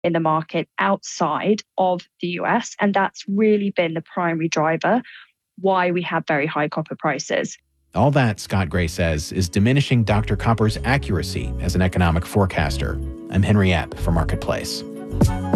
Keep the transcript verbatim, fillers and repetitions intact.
in the market outside of the U S. And that's really been the primary driver why we have very high copper prices. All that, Scott Gray says, is diminishing Doctor Copper's accuracy as an economic forecaster. I'm Henry Epp for Marketplace.